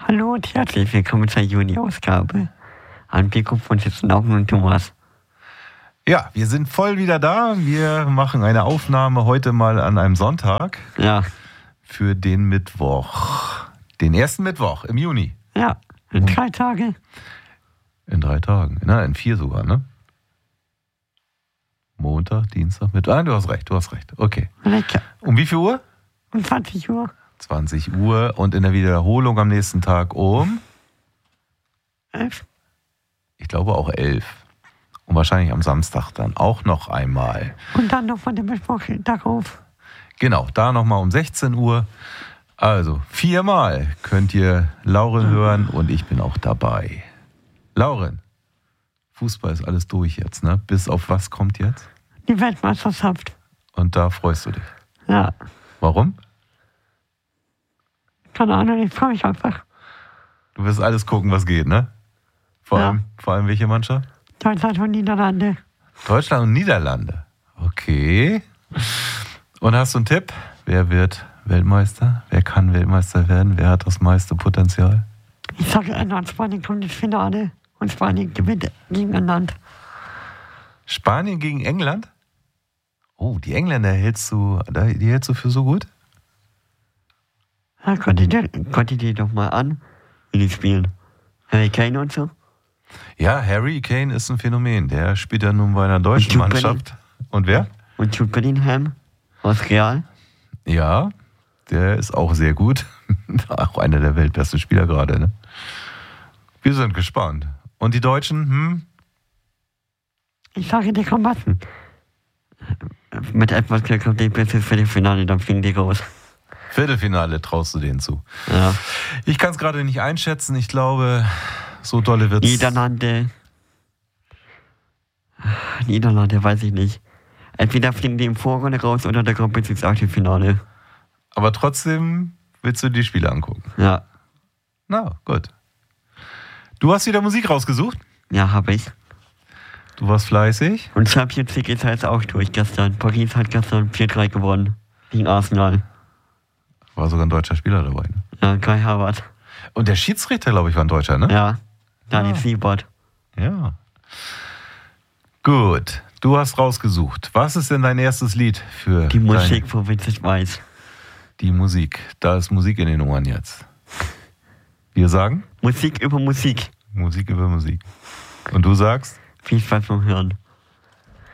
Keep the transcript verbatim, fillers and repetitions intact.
Hallo und herzlich willkommen zur Juni-Ausgabe. Am Mikrofon sitzen auch nur Thomas. Ja, wir sind voll wieder da. Wir machen eine Aufnahme heute mal an einem Sonntag. Ja. Für den Mittwoch. Den ersten Mittwoch im Juni. Ja, in drei Tagen. In drei Tagen. Na, in vier sogar, ne? Montag, Dienstag, Mittwoch. Ah, du hast recht, du hast recht. Okay. Lecker. Um wie viel Uhr? Um zwanzig Uhr. zwanzig Uhr und in der Wiederholung am nächsten Tag um? elf. Ich glaube auch elf. Und wahrscheinlich am Samstag dann auch noch einmal. Und dann noch von dem Mittwoch darauf. Genau, da nochmal um sechzehn Uhr. Also viermal könnt ihr Lauren hören und ich bin auch dabei. Lauren, Fußball ist alles durch jetzt, ne? Bis auf was kommt jetzt? Die Weltmeisterschaft. Und da freust du dich. Ja. Warum? Keine Ahnung, ich freue mich einfach. Du wirst alles gucken, was geht, ne? Vor, Ja. allem, vor allem welche Mannschaft? Deutschland und Niederlande. Deutschland und Niederlande. Okay. Und hast du einen Tipp? Wer wird Weltmeister? Wer kann Weltmeister werden? Wer hat das meiste Potenzial? Ich sage, England, Spanien kommt ins Finale und Spanien gewinnt gegen England. Spanien gegen England? Oh, die Engländer hältst du, die hältst du für so gut? Ja, konnte die, konnte die doch mal an, wie die spielen. Harry Kane und so. Ja, Harry Kane ist ein Phänomen. Der spielt ja nun bei einer deutschen Und Jude Mannschaft. Und wer? Und Jude Bellingham aus Real. Ja, der ist auch sehr gut. Auch einer der weltbesten Spieler gerade, ne? Wir sind gespannt. Und die Deutschen, hm? Ich sage, die kommen waschen. Mit etwas Glück kommt die bis ins Viertelfinale, dann fliegen die raus. Viertelfinale traust du denen zu. Ja. Ich kann es gerade nicht einschätzen. Ich glaube, so dolle wird's. Niederlande. Niederlande, weiß ich nicht. Entweder fliegen die im Vorrunde raus oder der kommt bis ins Achtelfinale. Aber trotzdem willst du die Spiele angucken. Ja. Na, gut. Du hast wieder Musik rausgesucht? Ja, habe ich. Du warst fleißig. Und Champions League ist jetzt auch durch gestern. Paris hat gestern vier drei gewonnen. Gegen Arsenal. War sogar ein deutscher Spieler dabei, ne? Ja, Kai Havertz. Und der Schiedsrichter, glaube ich, war ein Deutscher, ne? Ja. Daniel Ah. Siebert. Ja. Gut. Du hast rausgesucht. Was ist denn dein erstes Lied für Die Musik dein, von Vincent Weiss. die Musik? Da ist Musik in den Ohren jetzt. Wir sagen Musik über Musik. Musik über Musik. Und du sagst? Viel Spaß beim Hören.